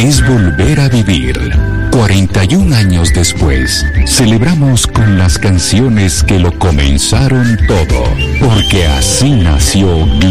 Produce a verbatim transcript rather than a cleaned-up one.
es volver a vivir. cuarenta y un años después, celebramos con las canciones que lo comenzaron todo, porque así nació Glo